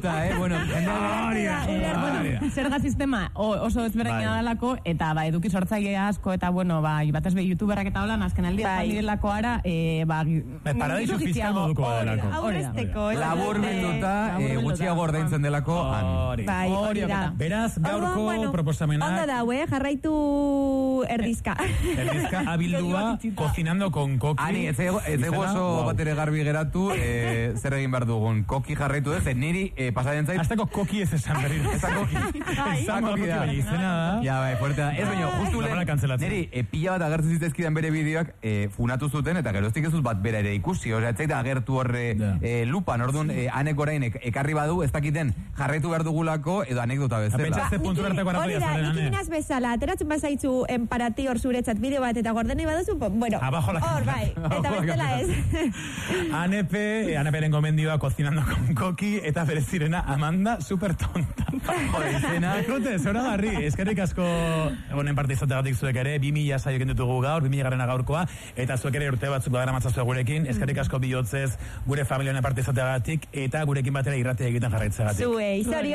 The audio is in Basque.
gusta, bueno, zerga sistema oso ezberdina dalako, eta eduki sortzaile asko, eta bueno, batez be youtuberrak eta holan, azken aldian direlako ara, paradiso fiskal moduko delako. Aurrezteko. Labur bilduta, gutxiago ordaintzen delako. Hori da. Beraz, gaurko proposamenak. Ondo da, jarraitu erdizka. Erdizka abildua, cocinando con Koki. Ani, ez ego oso batere garbi geratu, zer egin behar dugun. Koki jarraitu ez, niri pasatzen zait. Azteko Koki ez esan berri. Eza Koki. Eza Koki da. Izena da. Ja, fuerte da. Ez baino, justu lehen, niri pila bat agertzen zitezkidan bere bideoak funatu zuten, eta geroztik ez dut bat bera ere ikusi. Osea, ez da agertu horre lupan, orduan, anek orain ekarri badu, ez dakiten jarraitu behar dugulako, edo anekdota bezala. Hori da, ikiminaz bezala, ateratzen bazaitzu enparati hor zuretzat bideo bat, eta gordenei baduzu, bueno, hor bai, eta bestela ez. Aneperen gomendioa cocinando con Koki, eta bere zirena Amanda super tonta. Jode, izena. Ekote, zora garri, eskerrik asko, bonen parte izategatik zuek ere, 2000 saiokin ditugu gaur, 2000 garrena gaurkoa, eta zuek ere urte batzuk badara matzazua gurekin, eskerrik asko bihotzez gure familionen parte izategatik, eta gurekin batera irratea egiten jarraitzegatik. Zue, historio.